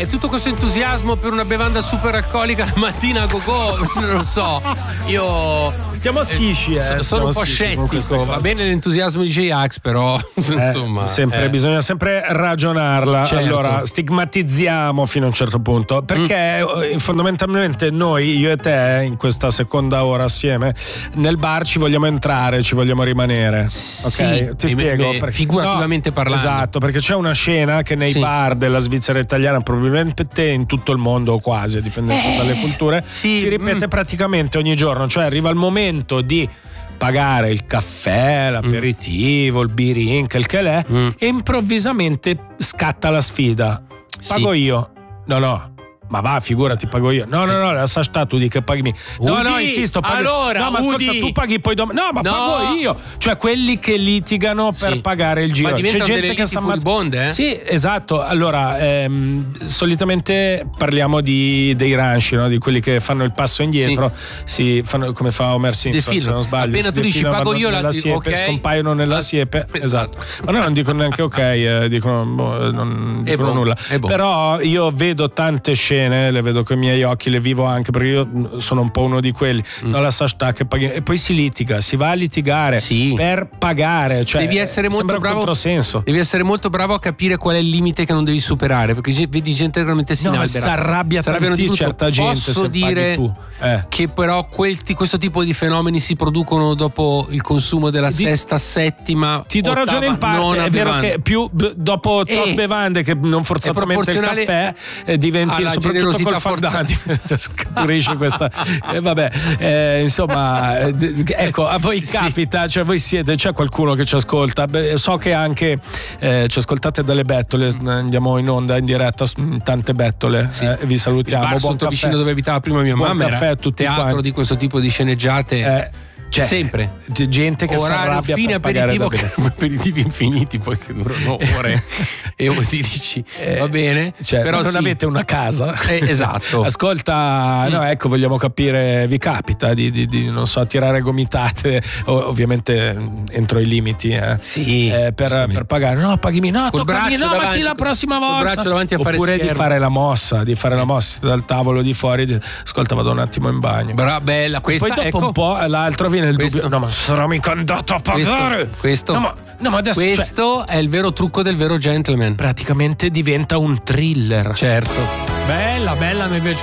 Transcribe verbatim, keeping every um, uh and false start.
è tutto questo entusiasmo per una bevanda super alcolica la mattina a go-go? Non lo so. Io stiamo a schisci, eh. eh sono un po' scettico. Va bene l'entusiasmo di J-Ax, però eh, insomma. Sempre, eh. bisogna sempre ragionarla. Certo. Allora, stigmatizziamo fino a un certo punto. Perché mm. fondamentalmente noi, io e te, in questa seconda ora assieme, nel bar ci vogliamo entrare, ci vogliamo rimanere. Ok? Sì, Ti spiego. beh, perché, figurativamente no, parlando. Esatto, perché c'è una scena che nei sì. bar della Svizzera italiana, probabilmente in tutto il mondo o quasi, a dipendenza eh, dalle culture, sì, si ripete mm. praticamente ogni giorno. Cioè arriva il momento di pagare il caffè, l'aperitivo, mm. il birink, il che l'è, mm. e improvvisamente scatta la sfida. Pago sì. io. No, no. Ma va, figurati, pago io. No, no, no, la sa sta, tu di che paghi. No, Udi, no, insisto, pago. Allora, no, ma Udi. ascolta, tu paghi poi dom- No, ma no. pago io. Cioè quelli che litigano per sì. pagare il giro. Ma diventano c'è gente delle che si liti furibonde, eh? Sì, esatto. Allora, ehm, solitamente parliamo di dei ranci, no? Di quelli che fanno il passo indietro, sì. si fanno come fa Homer Simpson, se non sbaglio. Appena tu dici pago io, la siepe, okay. scompaiono nella siepe. Esatto. Ma no, non dicono neanche ok, eh, dicono, boh, non dicono bon, nulla. bon. Però io vedo tante scene, le vedo con i miei occhi, le vivo anche perché io sono un po' uno di quelli. Mm. No, la sashta che paghi e poi si litiga, si va a litigare sì. per pagare, cioè devi essere molto bravo. Devi essere molto bravo a capire qual è il limite che non devi superare, perché vedi gente che veramente si no, inalbera. Si arrabbia tanti, certa gente. Posso se dire tu. Eh. che però quel, questo tipo di fenomeni si producono dopo il consumo della di, sesta, settima. Ti do ottava, ragione in parte. È vero che più dopo top bevande che non forzatamente il caffè eh, diventi soprattutto col fondante. Scaturisce questa eh, vabbè eh, insomma eh, ecco a voi capita sì. Cioè voi siete c'è qualcuno che ci ascolta. Beh, so che anche eh, ci ascoltate dalle bettole, andiamo in onda in diretta in tante bettole sì. eh, vi salutiamo. Il bar buon sotto caffè. Vicino dove abitava prima mia buon mamma caffè era a tutti teatro quanti. Di questo tipo di sceneggiate eh. Cioè, sempre gente che si arrabbia fine per aperitivo che, aperitivi infiniti poi che durano ore e ti dici eh, va bene cioè, però non sì. avete una casa eh, esatto ascolta mm. no ecco vogliamo capire vi capita di, di, di non so tirare gomitate o, ovviamente entro i limiti eh, sì, eh, per, per pagare no paghimi no col toccami no davanti, ma chi la prossima volta col braccio davanti a fare oppure schermo. di fare la mossa di fare sì. la mossa dal tavolo di fuori di, ascolta vado un attimo in bagno Bra, bella questa poi dopo ecco. un po' l'altro viene il questo. dubbio no ma sarò mica andato a pagare questo, questo. No, ma, no, ma adesso, questo cioè, è il vero trucco del vero gentleman, praticamente diventa un thriller. Certo, bella bella mi piace